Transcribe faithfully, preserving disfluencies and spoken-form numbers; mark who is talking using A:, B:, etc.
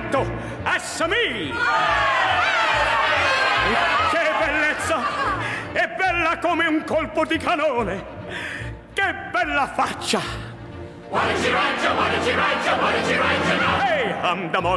A: detto essa mi. Che bellezza! È bella come un colpo di canone. Che bella faccia! Ehi, am da